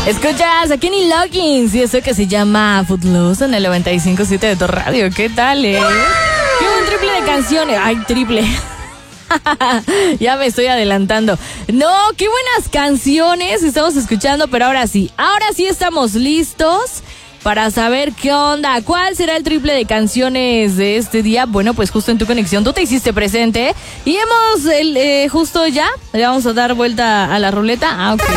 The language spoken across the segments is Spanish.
Escuchas a Kenny Loggins y eso que se llama Footloose en el 95.7 de tu radio. ¿Qué tal, Qué buen triple de canciones. Ay, triple. Ya me estoy adelantando. No, qué buenas canciones estamos escuchando, pero ahora sí estamos listos para saber qué onda, cuál será el triple de canciones de este día. Bueno, pues justo en tu conexión tú te hiciste presente y hemos justo ya le vamos a dar vuelta a la ruleta. Ok.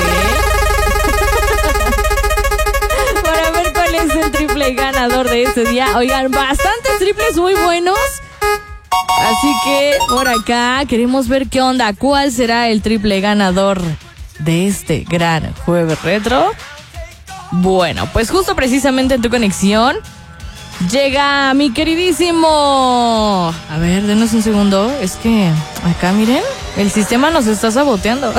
Para ver cuál es el triple ganador de este día. Oigan, bastantes triples muy buenos. Así que por acá queremos ver qué onda, cuál será el triple ganador de este gran jueves retro. Bueno, pues justo precisamente en tu conexión llega mi queridísimo... A ver, denos un segundo. Es que acá, miren, el sistema nos está saboteando.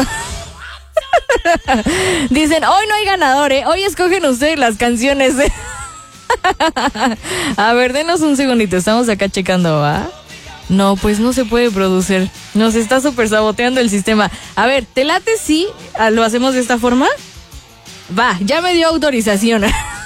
Dicen, hoy no hay ganador, hoy escogen ustedes las canciones. A ver, denos un segundito, estamos acá checando, ¿va? No, pues no se puede producir. Nos está súper saboteando el sistema. A ver, ¿te late si lo hacemos de esta forma? Va, ya me dio autorización.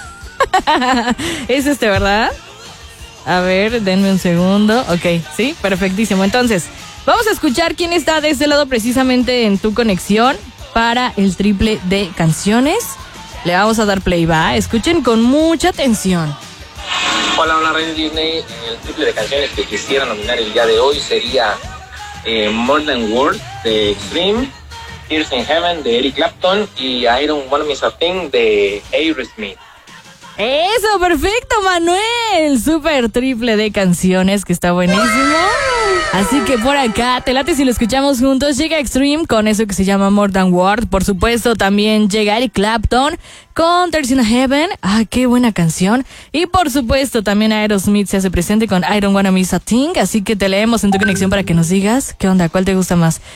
Es ¿verdad? A ver, denme un segundo. Ok, sí, perfectísimo. Entonces, vamos a escuchar quién está de este lado precisamente en tu conexión para el triple de canciones. Le vamos a dar play, va. Escuchen con mucha atención. Hola, Radio Disney. El triple de canciones que quisiera nominar el día de hoy sería More Than Words de Extreme, Tears in Heaven de Eric Clapton y I Don't Wanna Miss a Thing de Aerosmith. Eso, perfecto, Manuel. Súper triple de canciones que está buenísimo. Así que por acá, te late si lo escuchamos juntos. Llega Extreme con eso que se llama More Than Words. Por supuesto, también llega Eric Clapton con Tears in Heaven. Ah, qué buena canción. Y por supuesto, también Aerosmith se hace presente con I Don't Wanna Miss a Thing. Así que te leemos en tu conexión para que nos digas qué onda, cuál te gusta más.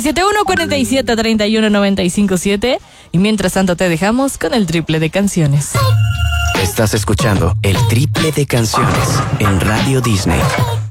771-47-31-95-7. Y mientras tanto te dejamos con el triple de canciones. Estás escuchando el triple de canciones en Radio Disney.